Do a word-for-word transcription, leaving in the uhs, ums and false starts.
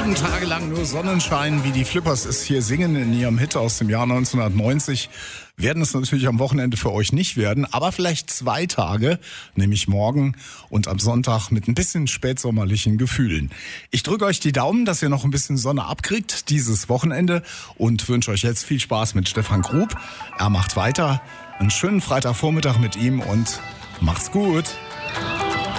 Sieben Tage lang nur Sonnenschein, wie die Flippers es hier singen in ihrem Hit aus dem Jahr neunzehnhundertneunzig. Werden es natürlich am Wochenende für euch nicht werden, aber vielleicht zwei Tage, nämlich morgen und am Sonntag mit ein bisschen spätsommerlichen Gefühlen. Ich drücke euch die Daumen, dass ihr noch ein bisschen Sonne abkriegt dieses Wochenende und wünsche euch jetzt viel Spaß mit Stefan Grub. Er macht weiter. Einen schönen Freitagvormittag mit ihm und macht's gut.